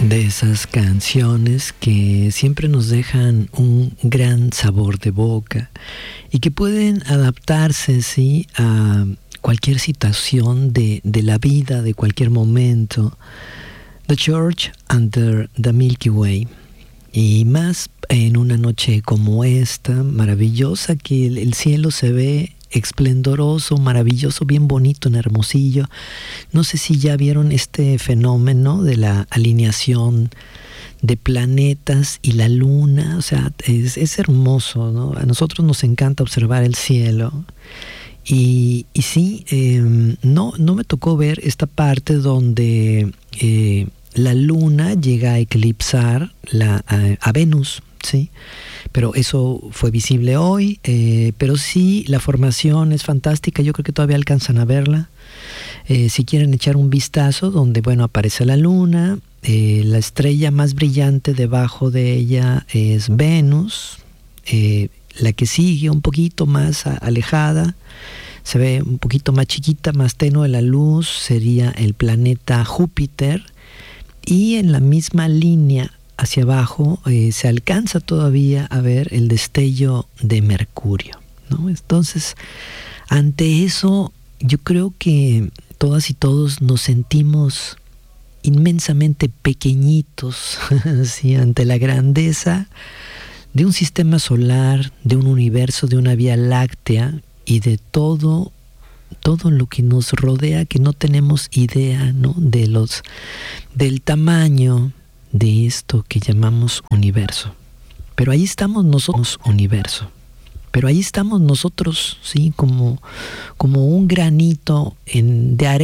De esas canciones que siempre nos dejan un gran sabor de boca y que pueden adaptarse, sí, a cualquier situación de la vida, de cualquier momento. The Church Under the Milky Way. Y más en una noche como esta, maravillosa, que el cielo se ve esplendoroso, maravilloso, bien bonito en Hermosillo. No sé si ya vieron este fenómeno de la alineación de planetas y la luna. O sea, es hermoso, ¿no? A nosotros nos encanta observar el cielo. Y sí, no me tocó ver esta parte donde la luna llega a eclipsar a Venus, ¿sí? Pero eso fue visible hoy, pero sí, la formación es fantástica, yo creo que todavía alcanzan a verla. Si quieren echar un vistazo, donde, bueno, aparece la luna, la estrella más brillante debajo de ella es Venus, la que sigue un poquito más alejada, se ve un poquito más chiquita, más tenue la luz, sería el planeta Júpiter, y en la misma línea hacia abajo se alcanza todavía a ver el destello de Mercurio, ¿no? Entonces, ante eso, yo creo que todas y todos nos sentimos inmensamente pequeñitos, ¿sí? Ante la grandeza de un sistema solar, de un universo, de una vía láctea y de todo lo que nos rodea, que no tenemos idea, ¿no? Del tamaño de esto que llamamos universo. Pero ahí estamos nosotros, universo. Pero ahí estamos nosotros, sí, como un granito de arena